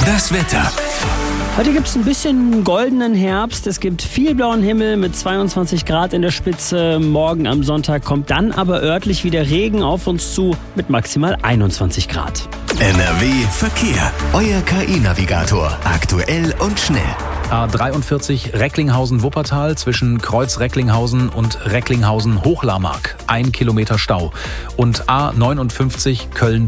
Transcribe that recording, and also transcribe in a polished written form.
Das Wetter. Heute gibt es ein bisschen goldenen Herbst. Es gibt viel blauen Himmel mit 22 Grad in der Spitze. Morgen am Sonntag kommt dann aber örtlich wieder Regen auf uns zu mit maximal 21 Grad. NRW Verkehr. Euer KI-Navigator. Aktuell und schnell. A43 Recklinghausen-Wuppertal zwischen Kreuz-Recklinghausen und Recklinghausen-Hochlarmark. 1 Kilometer Stau. Und A59 Köln